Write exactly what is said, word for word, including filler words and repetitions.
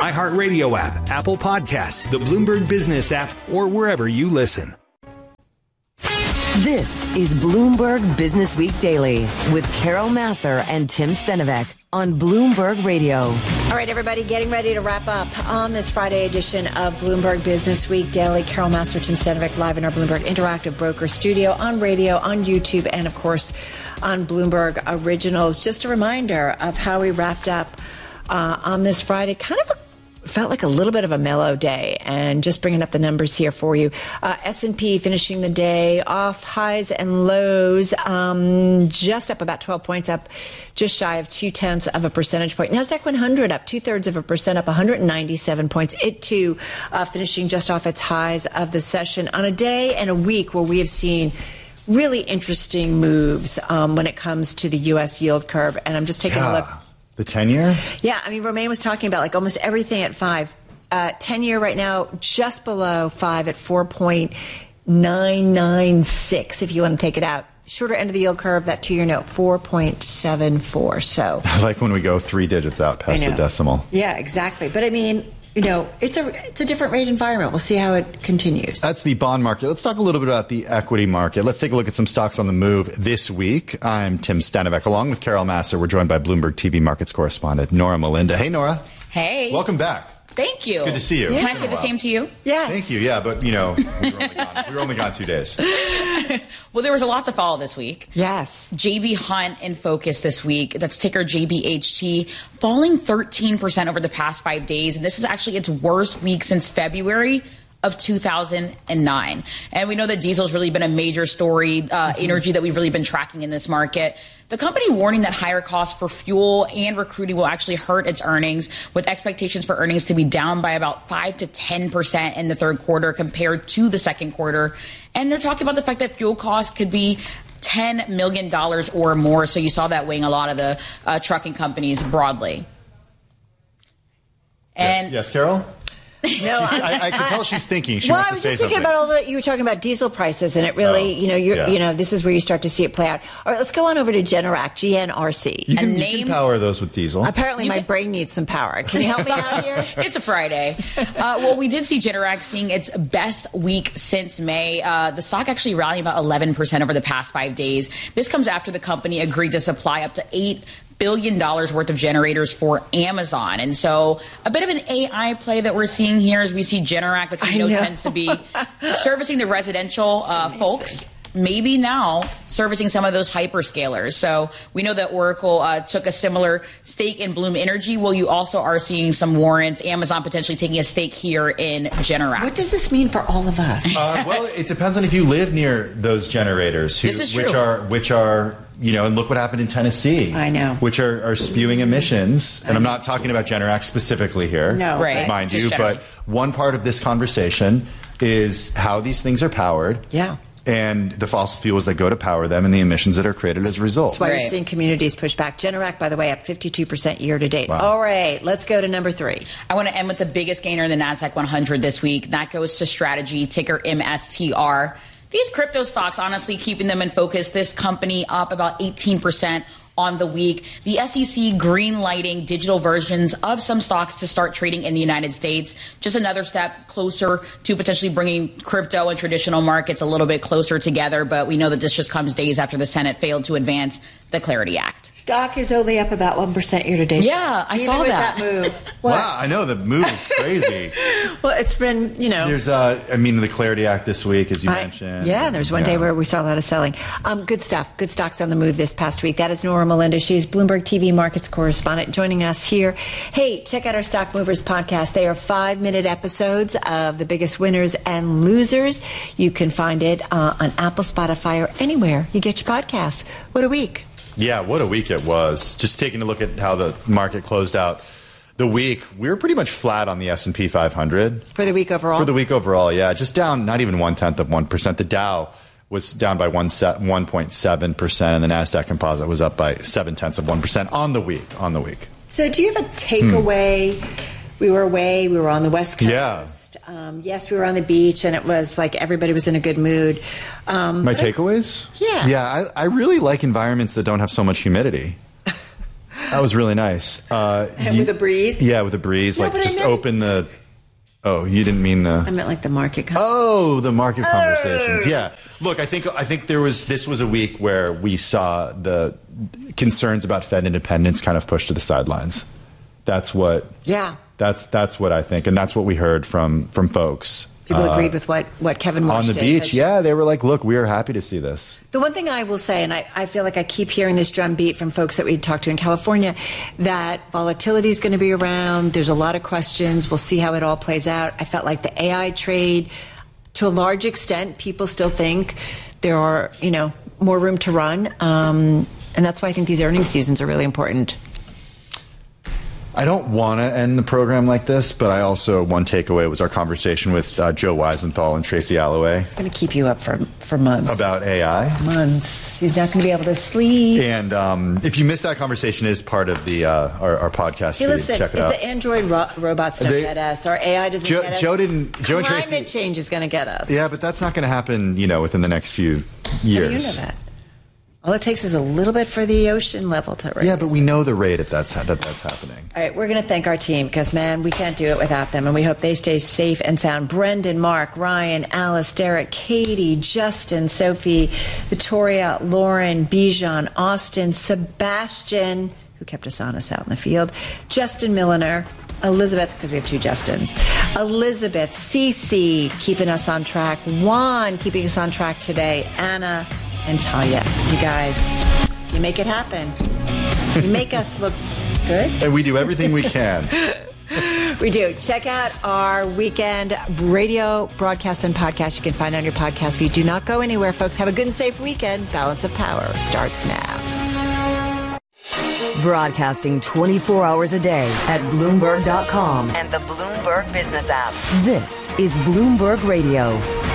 iHeartRadio app, Apple Podcasts, the Bloomberg Business app, or wherever you listen. This is Bloomberg Business Week Daily with Carol Massar and Tim Stenovec on Bloomberg Radio. All right, everybody, getting ready to wrap up on this Friday edition of Bloomberg Business Week Daily. Carol Massar, Tim Stenovec, live in our Bloomberg Interactive Broker Studio, on radio, on YouTube, and, of course, on Bloomberg Originals. Just a reminder of how we wrapped up uh, on this Friday. Kind of a Felt like a little bit of a mellow day, and just bringing up the numbers here for you. Uh, S and P finishing the day off highs and lows, um, just up about twelve points, up just shy of two-tenths of a percentage point. NASDAQ one hundred up two-thirds of a percent, up one hundred ninety-seven points. It, too, uh, finishing just off its highs of the session on a day and a week where we have seen really interesting moves um, when it comes to the U S yield curve. And I'm just taking yeah. a look. The ten-year? Yeah, I mean, Romaine was talking about like almost everything at five. Uh, ten-year right now, just below five at four point nine nine six, if you want to take it out. Shorter end of the yield curve, that two-year note, four point seven four. So, I like when we go three digits out past the decimal. Yeah, exactly. But I mean, you know, it's a it's a different rate environment. We'll see how it continues. That's the bond market. Let's talk a little bit about the equity market. Let's take a look at some stocks on the move this week. I'm Tim Stenovec, along with Carol Massar. We're joined by Bloomberg T V markets correspondent Nora Melinda. Hey, Nora. Hey. Welcome back. Thank you. It's good to see you. Can I say the same to you? Yes. Thank you. Yeah, but, you know, we were only gone, we were only gone two days. Well, there was a lot to follow this week. Yes. J B. Hunt in focus this week. That's ticker J B H T, falling thirteen percent over the past five days. And this is actually its worst week since February of two thousand nine. And we know that diesel's really been a major story, uh, mm-hmm. energy that we've really been tracking in this market. The company warning that higher costs for fuel and recruiting will actually hurt its earnings, with expectations for earnings to be down by about five to ten percent in the third quarter compared to the second quarter. And they're talking about the fact that fuel costs could be ten million dollars or more. So you saw that weighing a lot of the uh, trucking companies broadly. And yes, yes Carol? No, I, I can tell she's thinking. She well, wants I was to just say thinking something. about all that you were talking about diesel prices, and it really, oh, you know, you're, yeah. you know, this is where you start to see it play out. All right, let's go on over to Generac, G N R C. You can, A you name, can power those with diesel. Apparently, you my can, brain needs some power. Can you help me out here? It's a Friday. Uh, well, we did see Generac seeing its best week since May. Uh, the stock actually rallying about eleven percent over the past five days. This comes after the company agreed to supply up to eight billion dollars worth of generators for Amazon. And so a bit of an A I play that we're seeing here as we see Generac, which we know, know tends to be servicing the residential uh, folks. Maybe now servicing some of those hyperscalers. So we know that Oracle uh, took a similar stake in Bloom Energy. Well, you also are seeing some warrants, Amazon potentially taking a stake here in Generac. What does this mean for all of us? Uh, well, it depends on if you live near those generators, who, this is which true. are which are you know, and look what happened in Tennessee. I know. Which are, are spewing emissions. And I'm not talking about Generac specifically here, no, right. mind Just you. generally. But one part of this conversation is how these things are powered. Yeah. And the fossil fuels that go to power them and the emissions that are created as a result. That's why right. you're seeing communities push back. Generac, by the way, up fifty-two percent year to date. Wow. All right, let's go to number three. I want to end with the biggest gainer in the NASDAQ one hundred this week. That goes to Strategy, ticker M S T R. These crypto stocks, honestly, keeping them in focus. This company up about eighteen percent on the week. The S E C green lighting digital versions of some stocks to start trading in the United States. Just another step closer to potentially bringing crypto and traditional markets a little bit closer together. But we know that this just comes days after the Senate failed to advance the Clarity Act. Stock is only up about one percent year to date. Yeah, I Even saw with that. that move. What? Wow, I know the move is crazy. Well, it's been, you know. There's, uh, I mean, the Clarity Act this week, as you I, mentioned. yeah, there's one yeah. day where we saw a lot of selling. Um, good stuff. Good stocks on the move this past week. That is Nora Melinda. She's Bloomberg T V markets correspondent joining us here. Hey, check out our Stock Movers podcast. They are five-minute episodes of the biggest winners and losers. You can find it uh, on Apple, Spotify, or anywhere you get your podcasts. What a week. Yeah, what a week it was. Just taking a look at how the market closed out the week, we were pretty much flat on the S and P five hundred. For the week overall? For the week overall, yeah. Just down not even one-tenth of one percent. The Dow was down by one point seven percent, and the NASDAQ Composite was up by seven-tenths of one percent on the week, on the week. So do you have a takeaway? Hmm. We were away. We were on the West Coast. Yeah. Um, yes, we were on the beach, and it was like everybody was in a good mood. Um, My takeaways? Yeah. Yeah, I, I really like environments that don't have so much humidity. That was really nice. Uh, and you, with a breeze? Yeah, with a breeze. No, like but I just meant- open the... Oh, you didn't mean the... I meant like the market. Con- Oh, the market conversations. Yeah. Look, I think I think there was this was a week where we saw the concerns about Fed independence kind of pushed to the sidelines. That's what Yeah. That's that's what I think, and that's what we heard from from folks. People uh, agreed with what, what Kevin Walsh on the did, beach. but- Yeah, they were like, "Look, we are happy to see this." The one thing I will say, and I, I feel like I keep hearing this drumbeat from folks that we talk to in California, that volatility is going to be around. There's a lot of questions. We'll see how it all plays out. I felt like the A I trade, to a large extent, people still think there are, you know, more room to run. Um, and that's why I think these earnings seasons are really important. I don't want to end the program like this, but I also, one takeaway was our conversation with uh, Joe Weisenthal and Tracy Alloway. It's going to keep you up for, for months. About A I. Months. He's not going to be able to sleep. And um, if you missed that conversation, it is part of the uh, our, our podcast. Hey, feed. listen, Check it if out. the Android ro- robots don't They- get us, our A I doesn't Joe- get us, Joe didn't- Joe and climate Tracy- change is going to get us. Yeah, but that's not going to happen, you know, within the next few years. How do you know that? All it takes is a little bit for the ocean level to rise. Yeah, but we know the rate that that's, that that's happening. All right, we're going to thank our team because, man, we can't do it without them, and we hope they stay safe and sound. Brendan, Mark, Ryan, Alice, Derek, Katie, Justin, Sophie, Victoria, Lauren, Bijan, Austin, Sebastian, who kept us honest out in the field, Justin Milliner, Elizabeth, because we have two Justins, Elizabeth, Cece, keeping us on track, Juan, keeping us on track today, Anna, and Talia. You guys, you make it happen. You make us look good. And we do everything we can. We do. Check out our weekend radio broadcast and podcast. You can find on your podcast feed. Do not go anywhere, folks. Have a good and safe weekend. Balance of Power starts now. Broadcasting twenty-four hours a day at Bloomberg dot com and the Bloomberg Business app. This is Bloomberg Radio.